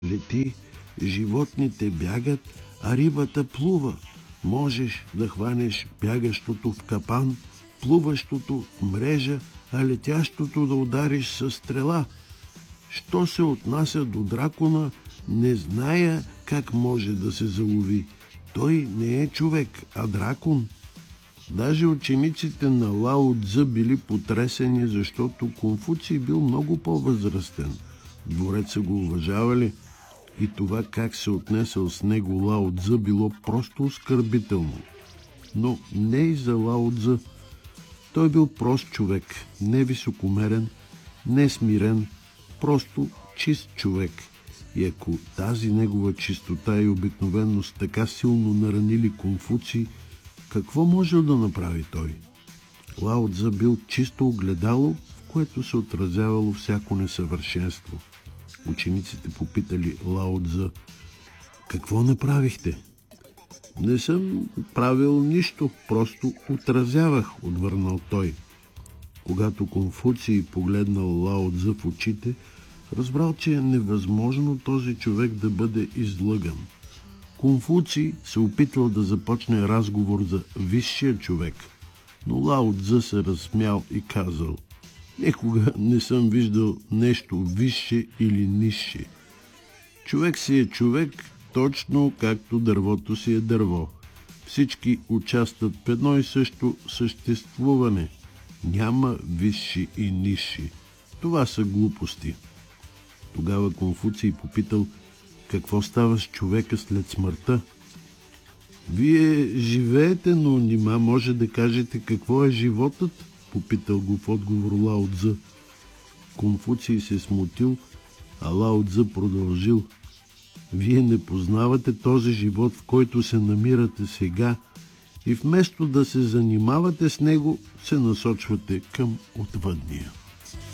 лети, животните бягат, а рибата плува. Можеш да хванеш бягащото в капан, плуващото в мрежа, а летящото да удариш със стрела. Що се отнася до дракона, не зная как може да се залови. Той не е човек, а дракон. Даже учениците на Лао Цзъ били потресени, защото Конфуций бил много по-възрастен. Двореца го уважавали и това как се отнесъл с него Лао Цзъ било просто оскърбително. Но не и за Лао Цзъ. Той бил прост човек, не високомерен, не смирен, просто чист човек. И ако тази негова чистота и обикновеност така силно наранили Конфуций, какво можел да направи той? Лао Цзъ бил чисто огледало, в което се отразявало всяко несъвършенство. Учениците попитали Лао Цзъ: какво направихте? Не съм правил нищо, просто отразявах, отвърнал той. Когато Конфуций погледнал Лао Цзъ в очите, разбрал, че е невъзможно този човек да бъде излъган. Конфуций се опитвал да започне разговор за висшия човек, но Лао Цзъ се разсмял и казал: никога не съм виждал нещо висше или нише. Човек си е човек, точно както дървото си е дърво. Всички участват в едно и също съществуване. Няма висши и нисши. Това са глупости. Тогава Конфуций попитал: какво става с човека след смъртта? Вие живеете, но нима може да кажете какво е животът? Попитал го в отговор Лао Цзъ. Конфуций се смутил, а Лао Цзъ продължил: вие не познавате този живот, в който се намирате сега, и вместо да се занимавате с него, се насочвате към отвъдния.